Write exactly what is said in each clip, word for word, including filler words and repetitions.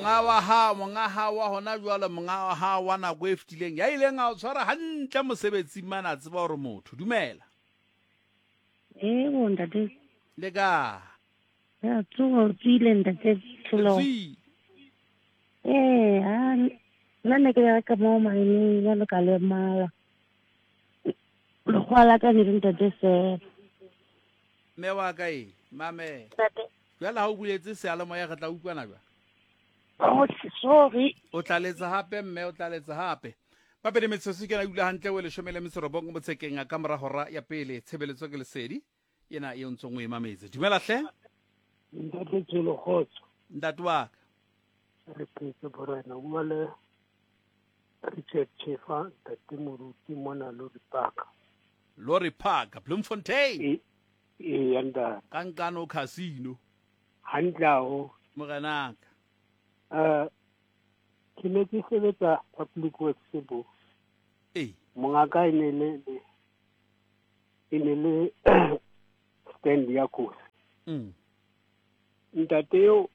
monga wa ha monga ha wa hona jwale monga wa ha wa na go e fetileng ya ileng a o tshwara hantle mosebetsi mana tseba hore motho dumela eh o ntate le ka ya tsogo tsile ntate tlo eh a la ne ke ya ka mo maine ya lo ka le mala lo kwala ka ni ntate se me wa ka e mame ntate jwale ha o buletse sealemoya re tla utlwana jwa oh sorry o tlaletsa hape mme o tlaletsa hape papedi metsotso ke na dula hantle o le shomele metsorobong mo tsekeng a ka mora hora ya pele tshebeletso ke lesedi yena e ntsong o e mametse dumela hle ntate tselo khotso ntate wa ka re phetse borena o le Richard Chefa ntate moruti mona lo dipaka Lorry Park Bloemfontein e e yanda kankano casino handlaho moganaka eh ke ne ke sebetsa public works sebo eh monga ka ene le ene le stand ya kosi mm ntate yo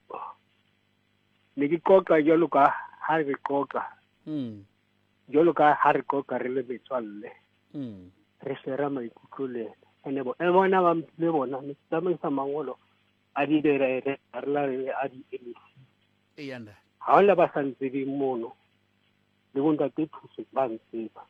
ne ke qoqa jalo ka ha re qoqa mm jalo ka ha re qoqa re le metswalle mm re sera maikutlo le ene bo e bona ba le bona ne tsamaisa mangolo a di dire re la re a di emi e yanda ha ona ba santse di mono le bo ntate thuso ba ntseba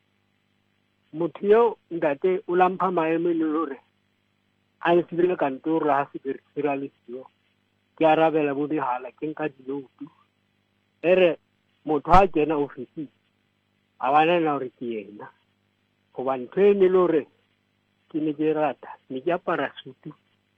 motho yo ntate o lampha maemo le hore a e sibile kantoro ha se re siralisio ke arabela bo di hala ke nka di lotu ere motho a kena ofisi a bana na hore ke yena go ba ntho e ne le hore ke ne ke rata ne ke apara sutu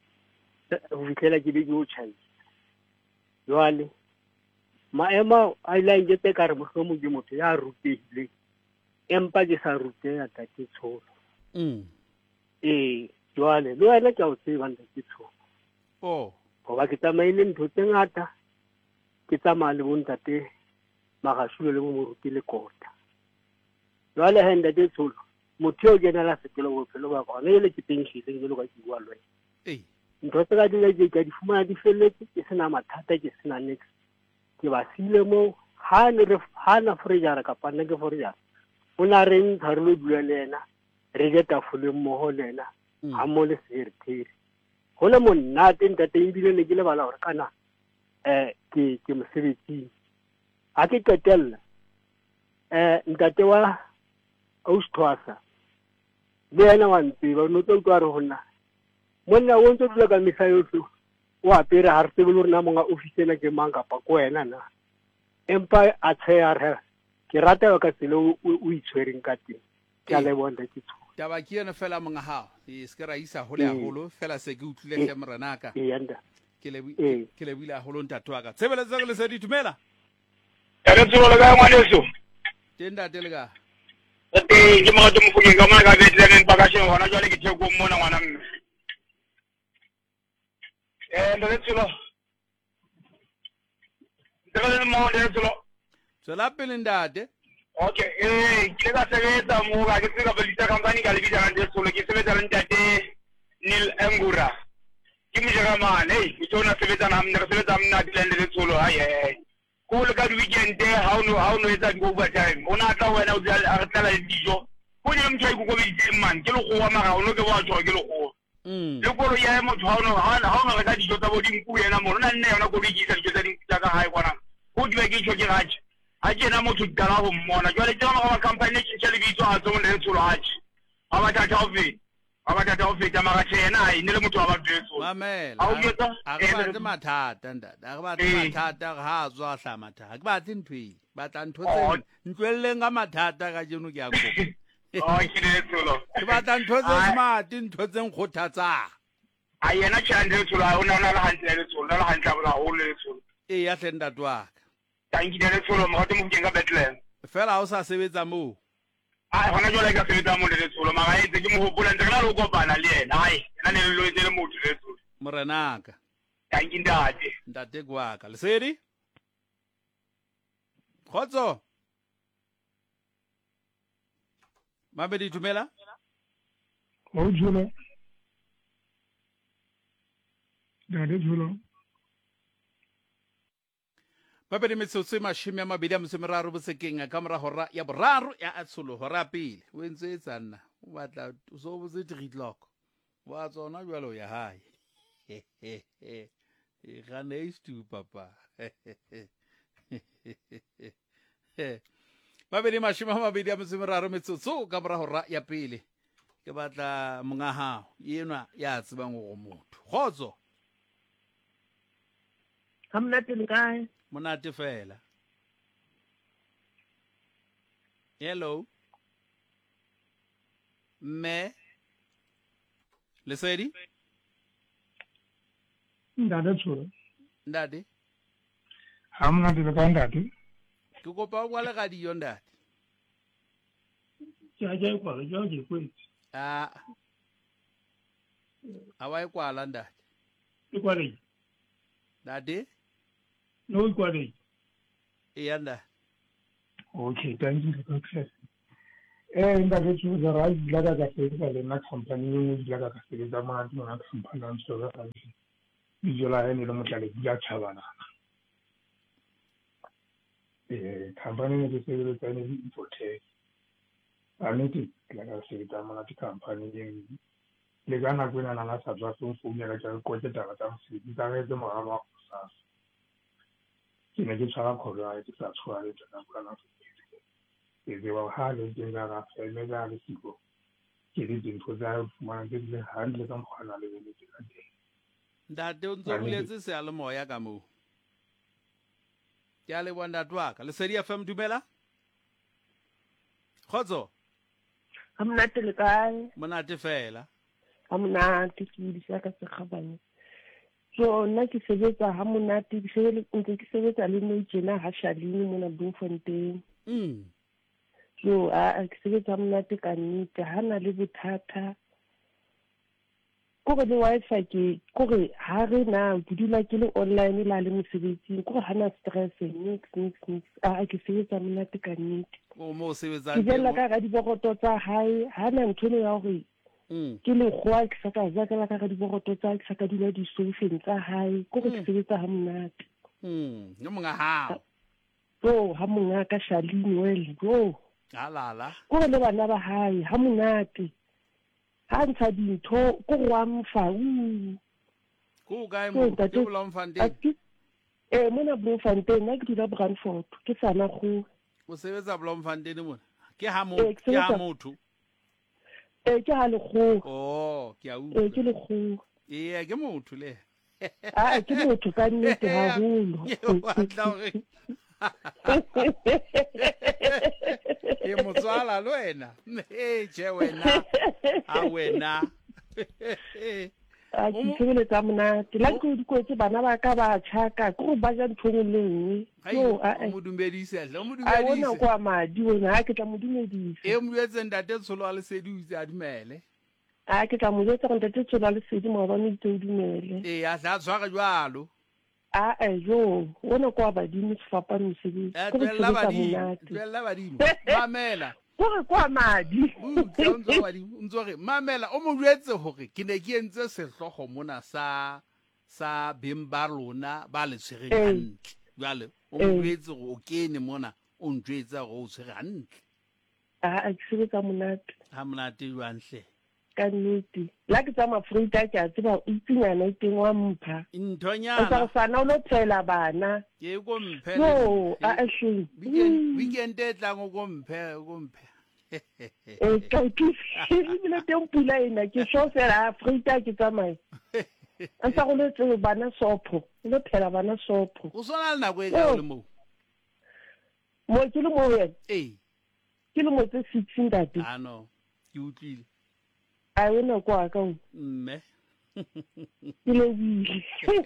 go fitlhela ke di go tšhaisa jwale maemo a ile a nketse ka re mohlomong ke motho ya rutegileng empa ke sa ruteya ka ke tsholo mm ee jwale le wena ke a o tseba nta ke tsholo oh goba ke tsamaile ntho tse ngata ke tsamaya le bontate magasulo le bo moruti le kota jwale he ntate tsholo motho yo kenela sekelo bophelo ba gona ele ke penšhileng jalo ka ke bua le wena eh ntho tse ka dile ke ka di fumana di felletse ke sena mathata ke sena nix ke ba sile mo ha ne re ha na forejara kapa nna ke forejara o na re ntsha re lo dula le ena re je tafole mmoho le ena ha mo le sekretari go le monate ntate ebile ne ke le bala gore kana eh ke ke mosebetsing ha ke qetella eh ntate wa Austwasa le ena wa ntseba no tlo twa re hona monna o ntse dula ka misa yotlhe o apere ha re tsebe le rena monga office ena ke mang kapa ko wena na empa a tsheya re ke rata ka tsela o itshwereng ka teng ke a le bona ke tsho taba ke yena fela monga hao e se ra isa hole haholo fela se ke utlwile hle moranaka e yanda ke le ke le bile haholo ntate wa ka tshebeletsa ke le se di dumela ya re tsolo ka ngwaneso tenda telega eh ke mo tmo fukeng ka mona ka betleng pa ka sheng hona jwale ke theko mona ngwana mme eh ndo tsolo tsolo mo ndo tsolo tsela pele ndate okay eh ke ka sebetsa mo ga ke tseka belita company ka le bitsa ka tsolo ke sebetsa le ntate Nil Engura ke mo jega mane eh ke tsona sebetsa na mna re sebetsa mna ke le tsolo haye ko le ka di weekend ha o no ha o no etsa di overtime ona tla wena o a re tla le dijo go ne mtho go go bitse man ke le go wa mara o no ke wa tswa ke le go mm le go ya mo tswa no ha ha o ga dijo tsa bo dinku yena mo nna nne yona go bitse dijo tsa dinku tsa ka hae kwana go di be ke tsho ke gaje a jena motho dala go mmona jwale tsama ga company ke tshele bitso a tsoma le tsolo haje ha ba tata ofe ha ba tata ofe tama ga tshena ai ne le motho wa ba betso mamela a o yetsa a ga ba tse mathata ndate a ga ba tse mathata ha tswa hla mathata ha ke ba tse ntwe ba tla ntho tse ntwelleng ga mathata ka jeno ke a go oh ke le tsolo ke ba tla ntho tse smart ntho tse nkgothatsa a yena tshande tsolo a ona na la hantle le tsolo la hantle ba ho le tsolo e ya hle ndate wa ka tanki le tsolo mo tmo ke nga Bethlehem fela o sa sebetsa mo ai hona jole ka sebetsa mo le tsolo ma ga etse ke mo hopola ntse kana lo kopana le yena ai nna ne lo etse le motho le tsolo morenaka tanki ndate ndate kwa ka lesedi khotso Mabedi dumela o julo dade julo Mapedi metsotso e mashome a mabedi a metso e meraro bosekeng ka mora hora ya boraro ya atsholo hora pele o entse e tsanna o batla o so botse three o'clock wa tsona jwalo ya hae e gane e stu papa mabedi mashome a mabedi a metso e meraro metsotso ka mora hora ya pele ke batla monga hao yenwa ya tsebang go motho khotso ha mnate le kae monate fela hello me Lesedi Ntate Tsholo. ndade Ha monate le kae ntate? ke kopa o kwale ga dio ndade Ke a ke kwa ke a ke kwetse. a a wa e kwala ndade E kwa le. ndade No e kwa le. e ya ndade Okay, thank you for that. Eh ntate Tsholo ra dila ka ka sebetsa le na company e nngwe dila ka ka sebetsa ma di na company a ntse ga ka di. Di jola ene le motlale di a tshabana. Eh company ne ke sebetsa ne Infotech. A ne ke la ka sebetsa ma di company e le gana kwena na na sa tswa so founela ka ko tse taba tsa mosebetsi tsa re tse moralo wa sa ke ne ke tshwara kholo ya ke sa tshwara le tsena kana ke ke wa ha le ke ga ra fe me ga le siko ke di dintho tsa fumana ke le handle ka mkhana le le ke ka teng ndade o ntse buletse se a le moya ka mo ke a le bona twaka Lesedi F M dumela khotso ha mnate le kae monate fela ha monate ke di sa ka se khabane so nna ke sebetsa ha monate ke sebetsa ntse ke sebetsa le no jena ha Shaline mona Bloemfontein mm so a ke sebetsa monate ka nnete hana le bothata go le wifi ke gore ha re na budula ke le online la le mosebetsing go hana stress nix nix nix a ke sebetsa monate ka nnete o mo sebetsa ke jela ka ga dibogoto tsa hae hana ntho le ya gore mm ke le goa ke sa ka ja ka ka ga dibogoto tsa ke sa ka dula di solution tsa hae go go sebetsa ha monate mm no monga ha so ha monga ka Shaline well go halala go le bana ba hae ha monate ha ntsha dintho go go amfa u go ga mo ke bola mfande eh mona Bloemfontein na ke dira Brandfort ke sana go o sebetsa bola mfande ne mona ke ha mo Eh, ke ke ha sebetsa- motho eh ke ha le go oh ke a eh ke utlwa le go e ke motho le a ke motho ka nnete haholo Yo, batla hore e motswala le wena e je wena a wena a ke sebeletsa monate la ke di kwetse bana ba ka ba tšhaka ke go ba ja ntho e le nngwe yo a o mo dumedise hle o mo a bona dumedise kwa madi wena a ke tla mo dumedisa e mo yetse ndate Tsholo a Lesedi o itse a dumele a ke tla mo jetsa go ntate Tsholo a Lesedi mo ba ntse o dumele e a tla tshwara jwalo a e jo wona kwa badimo sefapa mosebetsi e ke go twella sebetsa badimo monate twella badimo mamela gore kwa madi o ntse badimo o ntse re mamela o mo jwetse hore ke ne ke entse sehlogo mona sa sa bemba lona ba le tshwere Eh. hantle jwale o mo Eh. jwetse gore o kene mona o ntjwetsa gore o tshwere hantle a ke sebetsa monate ha monate jwantle ka nnete la ke tsa mafruita ke a tseba itsinyana e teng wa mpha o sa nthonyana go sana o lo tshela bana ke ko mphe no a a sheng weekend weekend e tlang o ko mphe o ko mphe eh ka ke le teng pula ena ke so fela Afrika ke tsamaye a sa go le tse bana sopho le phela bana sopho o sona le nako e ka le mo mo ke le mo yena eh ke le mo tse sixteen date ah no ke utlwile a wena kwa ka mme ke le bile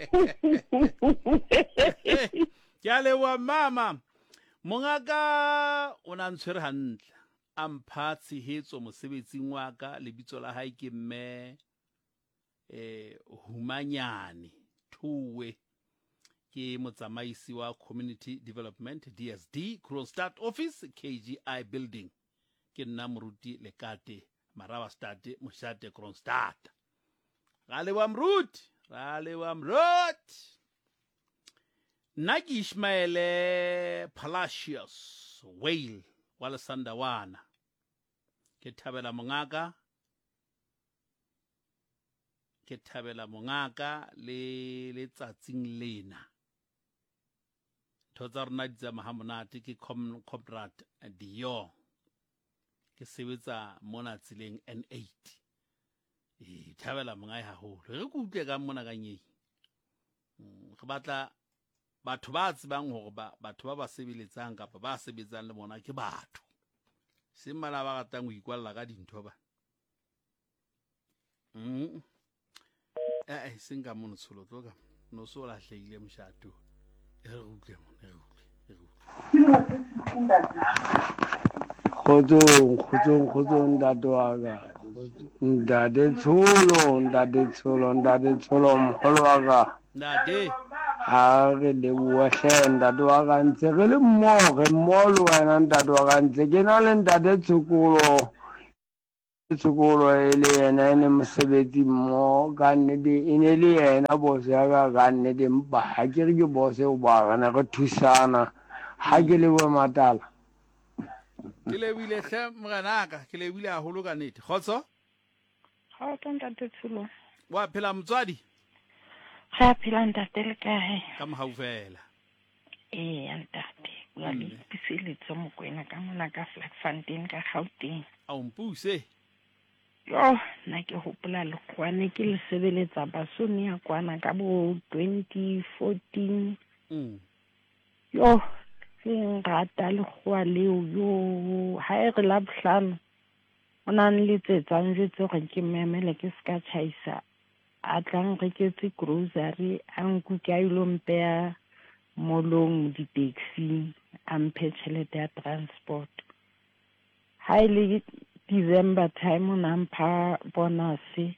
ke a leboha mama mongaka o na ntshwere hantle a mpha tshehetso mosebetsing wa ka lebitso la hae ke mme eh Humanyane Thuwe ke motsamaisi wa Community Development D S D Kroonstad Office K G I Building ke nna moruti Lekate Maraba State Moshate Kroonstad ga le wa mruti ga le wa mruti nna ke Ishmaele Palacios Whale wa Lesandawana ke thabela mongaka ke thabela mongaka le letsatsing lena thotsa rona di tsa mahamonate ke comrade Dio ke sebetsa mona tseleng N eight e thabela mongai haholo re go utlwe ka mona ka nyei go batla batho ba tsebang hore ba batho ba ba sebeletsang kapa ba sebetsang le bona ke batho se mala ba gatang go ikwalla ka dintho ba mm eh singa mona tsholo tloka no so la hlehile mshato e re utlwe mona e utlwe e utlwe Khutung khutung khutung datuaga ndade tsholo ndade tsholo ndade tsholo mholwaga ndade a re le buahle ndade wa ga ntse re le mmoge mmolo wena ndade wa ga ntse ke na le ndade tshokolo tshokolo e le yena ene mosebetsi mmo ka nnete e ne le yena bose ya ka ka nnete mpa ha ke re ke bose o ba gana re thusana ha ke le bo matala ke lebile hle moganaka ke lebile a holo ka nnete khotso ha o ntate Tsholo wa phela motswadi ga phela ntate le kae ka mohaufela eh ntate wa le piseletso mokwena ka mona ka Vlakfontein ka Gauteng a umpuse yo na ke hopola le kwane ke le sebeletsa basoni ya kwana ka bo twenty fourteen mm yo ke ngata le khwa leo yo ha e re la bohlano ona le tsetsang jetse gore ke memele ke ska chaisa a tlang re ke tse grocery a nku ke a ilo mpea molong di taxi ampe tšhelete ya transport ha ile December time ona mpha bonus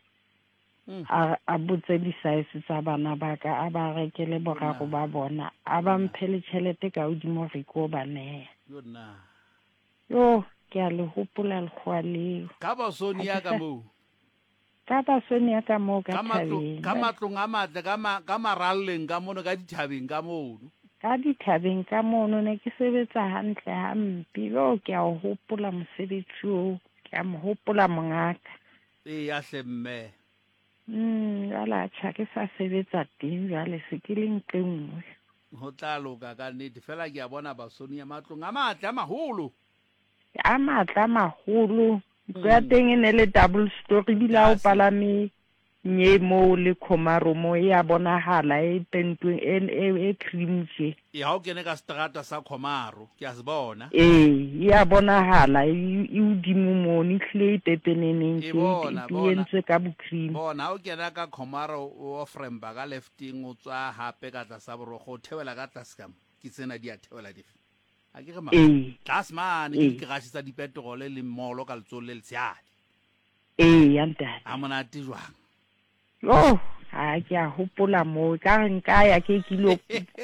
a a botse di size tsa bana ba ka a ba rekele borago ba bona a ba mphele tšhelete ka odimo re ko bane yona yo ke a le hopola le khwa le ka ba soni ya ka mo ka ba soni ya ka mo ka ka matlo thabeng ka matlong a matle ka ma ka maralleng ka mono ka dithabeng ka mono ka dithabeng ka mono ne ke sebetsa hantle hampi yo ke a hopola mosebetsi o ke a mo hopola mongaka e ya hlemme mm ala tsa ke sa sebetsa teng jale se ke le nqengwe ho tla loka ka nnete fela ke a bona basoni ya matlong a matle a maholo a matla maholo ka teng e ne le double story bila o palame nye mo le Khomaro mo ya bonahala e pentwe e cream je e ha o kene ka strata sa Khomaro ke a se bona eh ya bonahala e udimo mo ni hle pepeneneng e ke bona bona entse ka bu cream bona o kena ka Khomaro o Fremba ka lefting o tswa hape ka tla sa borogo thewela ka tlaskam ke tsena di a thewela dife a ke re ma eh tlas man ke ke gashisa di petrol le molo ka letso le ltsiadi eh ya ntate a mona tijwang yo ha ke a hopola mo ka nka ya ke kilo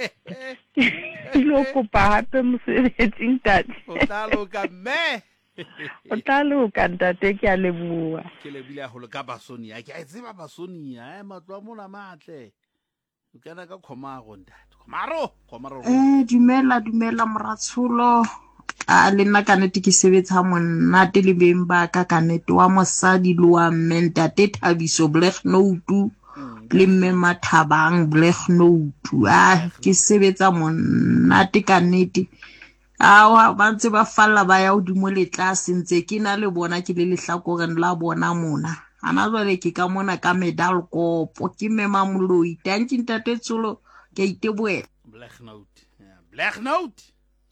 kilo kopa hape mosebetsing tate o tla loka me o tla loka ntate ke a lebua ke lebile holo ka basonia ke a tseba basonia eh matlo a mona matle o kana ka Khomaro ntate Khomaro Khomaro eh dumela dumela moratsholo a le nna ka nete ke sebetsa monate le beng ba ka ka nete wa mosadi le wa mentate Thabiso Black Note le mme Mathabang Black Note a ke sebetsa monate ka nete a wa ba ntse ba falla ba ya odimo le tlase ntse ke na le bona ke le lehlakoreng la bona mona ana jwale ke ka mona ka medal kopo ke mema moloi thank you ntate Tsholo ke iteboela Black Note yeah Black Note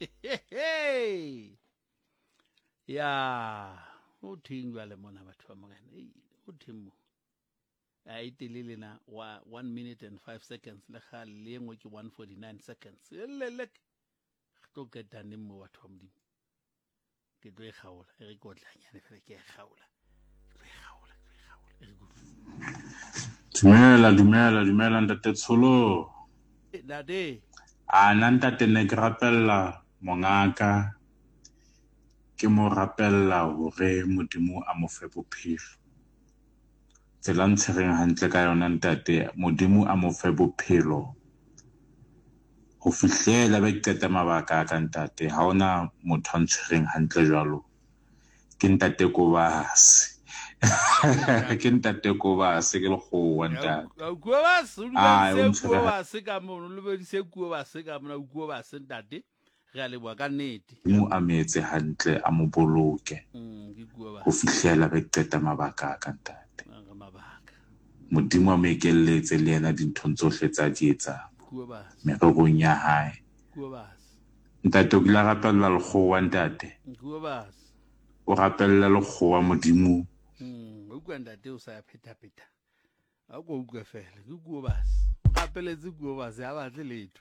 ya o thingwa le mona batho ba mogena e o thimo a itelele na wa one minute and five seconds le ga le ngwe ke one forty-nine seconds le le to get done mo batho ba modimo ke tlo e gaola e re go tlanyane fela ke e gaola ke e gaola ke e gaola e go dumela dumela dumela ntate Tsholo ntate a nanta tene ke rapella mongaka ke mo rapella hore modimo a mo fe bophelo tsela ntshegeng hantle ka yona ntate modimo a mo fe bophelo ho fihlela ba qeta mabaka a ka ntate ha ona motho a ntshwereng hantle jwalo ke ntate Kobasi ke ntate Kobasi ke lekgowa ntate Kobasi o Ah, le o se ntshwere- Kobasi ka mo le be se Kobasi ka mo Kobasi ntate re a le bua ka nnete mo ametse hantle a mo boloke mm ke ho Kobasi fihlela ba qeta mabaka a ka ntate ga mabaka modimo a mo ekelletse le yena dinthong tsohle tsa di etsang Kobasi mererong ya hae Kobasi ntate o kila rapella lekgowa ntate Kobasi o rapella lekgowa modimo mm o kwa ntate o sa ya pheta pheta a go utlwe fela ke Kobasi apeletse Kobasi a batle letho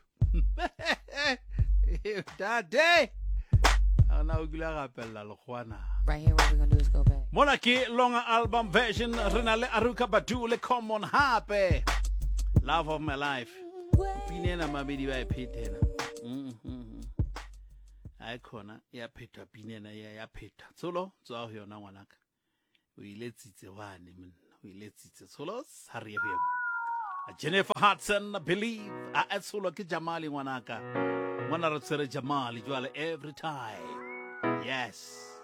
Dade ana o kila rapella lekgowana Right here, what we're gonna do is go back. Mona ke longer album version rena le Aruka Badu le common hape Love of my life pinena mabedi ba e phethela mhm ai khona ya phetha pinena ya ya phetha tsolo tswa ho yona ngwanaka o ile tsitse wane monna o ile tsitse tsolo sa re yebo Jennifer Hudson believe a tsolo ke Jamali ngwanaka ngwana re tsere Jamali jwale every time yes